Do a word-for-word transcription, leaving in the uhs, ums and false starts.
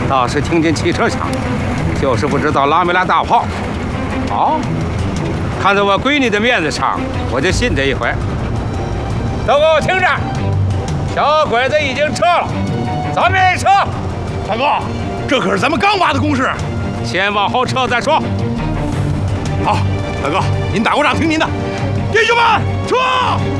倒是听见汽车响，就是不知道拉没拉大炮。好，看在我闺女的面子上，我就信这一回。都给我听着，小鬼子已经撤了，咱们也撤。 大哥，这可是咱们刚挖的工事， 先往后撤再说。 好，大哥，您打过仗，听您的，弟兄们，撤！